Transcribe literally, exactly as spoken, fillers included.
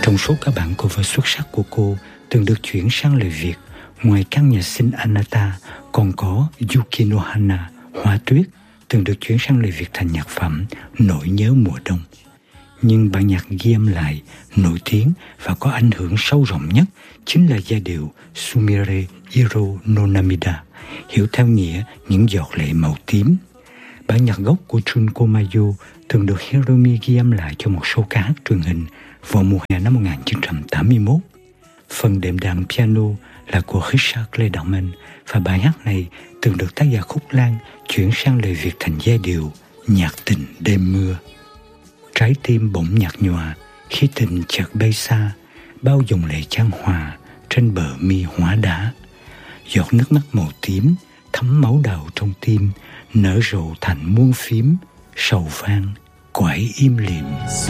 Trong số các bản cover xuất sắc của cô từng được chuyển sang lời Việt, ngoài căn nhà xinh Anata, còn có Yukino Hana, Hoa Tuyết, từng được chuyển sang lời Việt thành nhạc phẩm Nỗi nhớ mùa đông. Nhưng bản nhạc ghi âm lại, nổi tiếng và có ảnh hưởng sâu rộng nhất chính là giai điệu Sumire Iro no Namida, hiểu theo nghĩa những giọt lệ màu tím. Bản nhạc gốc của Jun Komayo từng được Hiromi ghi âm lại cho một show ca hát truyền hình vào mùa hè năm một nghìn chín trăm tám mươi mốt. Phần đệm đàn piano là của Richard Clayderman và bài hát này từng được tác giả Khúc Lan chuyển sang lời Việt thành giai điệu Nhạc tình đêm mưa. Trái tim bỗng nhạt nhòa khi tình chợt bay xa, bao dòng lệ chan hòa trên bờ mi hóa đá. Giọt nước mắt màu tím thấm máu đào trong tim, nở rộ thành muôn phím, sầu vang quải im lìm.